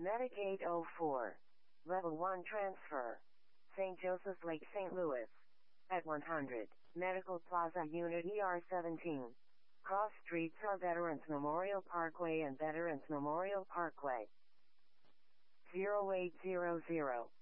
Medic 804. Level 1 transfer. St. Joseph's Lake, St. Louis. At 100. Medical Plaza Unit ER17. Cross streets are Veterans Memorial Parkway and Veterans Memorial Parkway. 0800.